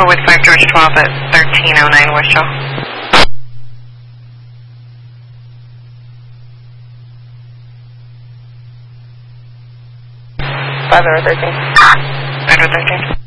Echo with 5 George 12 at 1309 West Shaw. 5 over 13. 5 over 13.